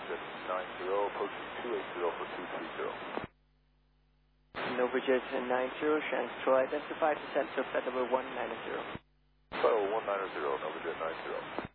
NovaJet 90, approaching 280 for 230. NovaJet 90, Shanks Troy, identify descent to flight level 190. Flight level 190, NovaJet 90.